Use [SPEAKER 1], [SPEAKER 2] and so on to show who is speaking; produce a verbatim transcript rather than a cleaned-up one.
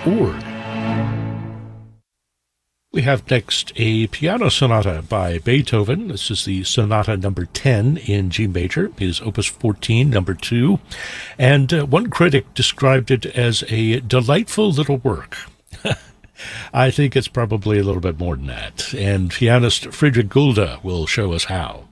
[SPEAKER 1] org. We have next a piano sonata by Beethoven. This is the sonata number ten in G major, his opus fourteen, number two. And uh, one critic described it as a delightful little work. I think it's probably a little bit more than that. And pianist Friedrich Gulda will show us how.